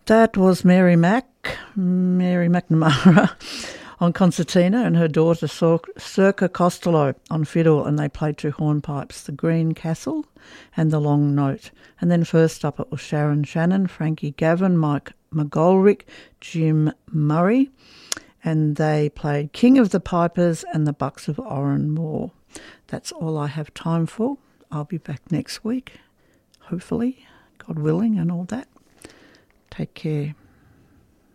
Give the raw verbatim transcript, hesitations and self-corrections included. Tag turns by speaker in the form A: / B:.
A: That was Mary Mac, Mary McNamara on concertina and her daughter Circa Costello on fiddle, and they played two hornpipes, the Green Castle and the Long Note. And then first up it was Sharon Shannon, Frankie Gavin, Mike McGolrick, Jim Murray, and they played King of the Pipers and the Bucks of Oranmore. That's all I have time for. I'll be back next week, hopefully, God willing and all that. Take care.